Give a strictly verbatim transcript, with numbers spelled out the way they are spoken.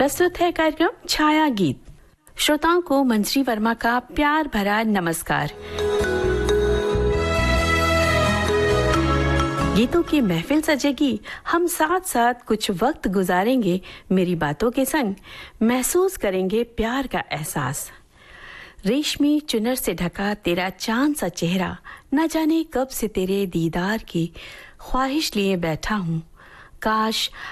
प्रस्तुत है कार्यक्रम छाया गीत। श्रोताओं को मंजरी वर्मा का प्यार भरा नमस्कार। गीतों की महफिल सजेगी, हम साथ साथ कुछ वक्त गुजारेंगे मेरी बातों के संग, महसूस करेंगे प्यार का एहसास। रेशमी चुनर से ढका तेरा चांद सा चेहरा, न जाने कब से तेरे दीदार की ख्वाहिश लिए बैठा हूँ। काश